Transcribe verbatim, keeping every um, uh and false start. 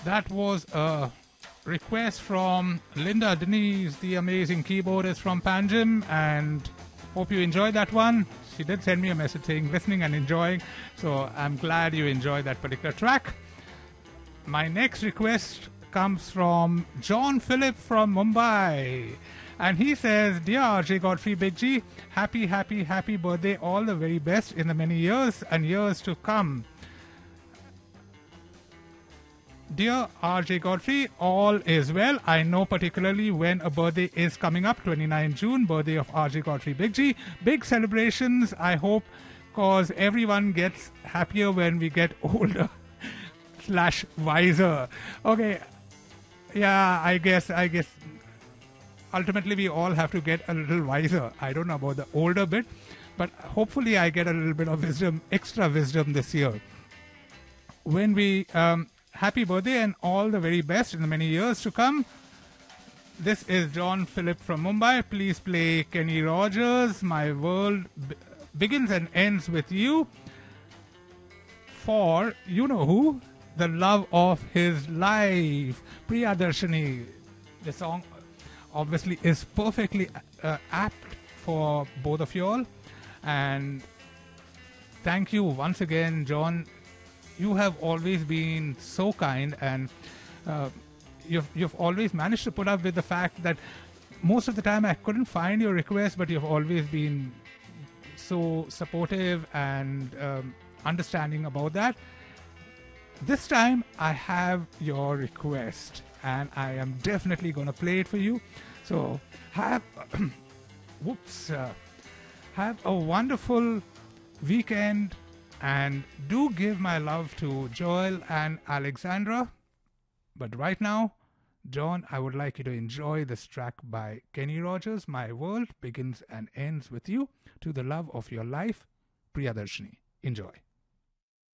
That was a request from Linda Denise, the amazing keyboardist from Panjim, and hope you enjoyed that one. She did send me a message saying listening and enjoying, so I'm glad you enjoyed that particular track. My next request comes from John Philip from Mumbai, and he says, "Dear R J Godfrey Big G, happy, happy, happy birthday, all the very best in the many years and years to come. Dear R J Godfrey, all is well. I know particularly when a birthday is coming up, twenty-ninth June, birthday of R J Godfrey Big G. Big celebrations, I hope, cause everyone gets happier when we get older slash wiser." Okay, yeah, I guess, I guess ultimately we all have to get a little wiser. I don't know about the older bit, but hopefully I get a little bit of wisdom, extra wisdom this year. When we... Um, Happy birthday and all the very best in the many years to come. This is John Philip from Mumbai. Please play Kenny Rogers, My World B- Begins and Ends with You, for you know who, the love of his life, Priyadarshini. The song obviously is perfectly uh, apt for both of you all. And thank you once again, John. You have always been so kind, and uh, you've you've always managed to put up with the fact that most of the time I couldn't find your request, but you've always been so supportive and um, understanding about that. This time I have your request, and I am definitely going to play it for you. So have whoops, uh, have a wonderful weekend. And do give my love to Joel and Alexandra. But right now, John, I would like you to enjoy this track by Kenny Rogers, My World Begins and Ends with You, to the love of your life, Priyadarshini. Enjoy.